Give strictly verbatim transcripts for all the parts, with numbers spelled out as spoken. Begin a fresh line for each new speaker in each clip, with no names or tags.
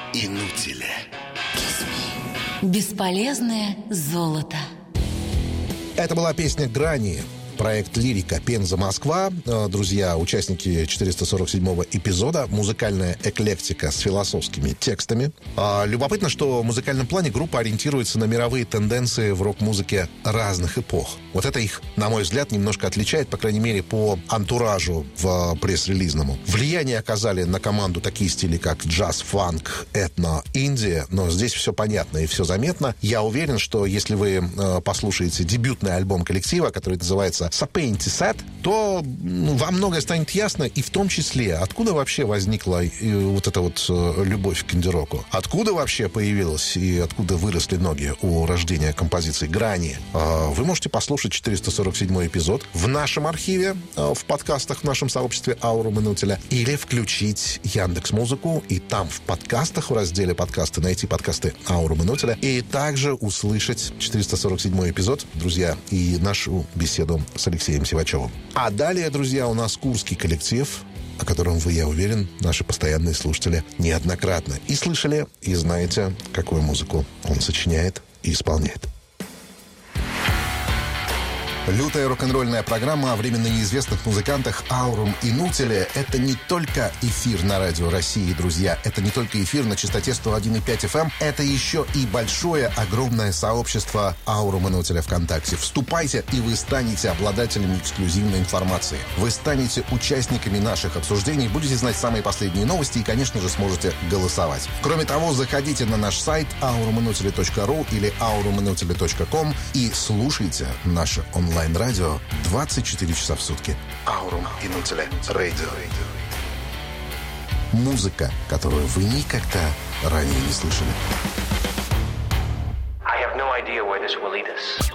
Инутили.
Бесполезное золото.
Это была песня «Грани». Проект «Лирика», Пенза, Москва. Друзья, участники четыреста сорок седьмого эпизода. Музыкальная эклектика с философскими текстами. Любопытно, что в музыкальном плане группа ориентируется на мировые тенденции в рок-музыке разных эпох. Вот это их, на мой взгляд, немножко отличает, по крайней мере, по антуражу в пресс-релизному. Влияние оказали на команду такие стили, как джаз, фанк, этно, индия. Но здесь все понятно и все заметно. Я уверен, что если вы послушаете дебютный альбом коллектива, который называется Сапенти Сет, то ну, вам многое станет ясно, и в том числе, откуда вообще возникла и, вот эта вот э, любовь к инди-року. Откуда вообще появилась и откуда выросли ноги у рождения композиции «Грани». Э, вы можете послушать четыреста сорок седьмой эпизод в нашем архиве, э, в подкастах в нашем сообществе «Аурум Инутиля», или включить Яндекс.Музыку, и там в подкастах, в разделе «Подкасты» найти подкасты «Аурум Инутиля», и также услышать четыреста сорок седьмой эпизод, друзья, и нашу беседу с Алексеем Сивачевым. А далее, друзья, у нас курский коллектив, о котором вы, я уверен, наши постоянные слушатели неоднократно и слышали, и знаете, какую музыку он сочиняет и исполняет. Лютая рок-н-ролльная программа о временно неизвестных музыкантах «Аурум Инутиля» — это не только эфир на Радио России, друзья. Это не только эфир на частоте сто один и пять эф эм. Это еще и большое, огромное сообщество «Аурум Инутиля» ВКонтакте. Вступайте, и вы станете обладателями эксклюзивной информации. Вы станете участниками наших обсуждений, будете знать самые последние новости и, конечно же, сможете голосовать. Кроме того, заходите на наш сайт аурум инутиля точка ру или аурум инутиля точка ком и слушайте наше онлайн радио двадцать четыре часа в сутки. Аурум Инутиля Радио. Музыка, которую вы никогда ранее не слышали.
I have no idea where this will lead us.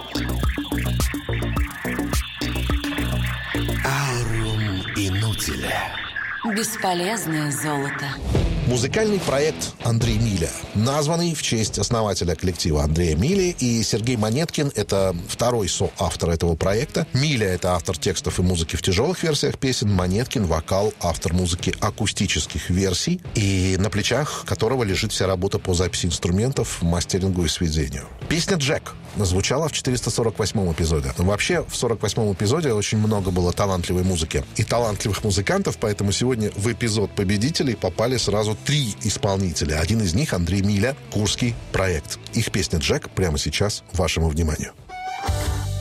Аурум Инутиля.
Бесполезное золото.
Музыкальный проект Андрей Миля, названный в честь основателя коллектива Андрея Мили, и Сергей Монеткин — это второй соавтор этого проекта. Миля — это автор текстов и музыки в тяжелых версиях песен, Монеткин — вокал, автор музыки акустических версий, и на плечах которого лежит вся работа по записи инструментов, мастерингу и сведению. Песня «Джек» звучала в четыреста сорок восьмом эпизоде. Вообще, в сорок восьмом эпизоде очень много было талантливой музыки и талантливых музыкантов, поэтому сегодня в эпизод победителей попали сразу три исполнителя. Один из них — Андрей Миля, Курский проект. Их песня «Джек» прямо сейчас вашему вниманию.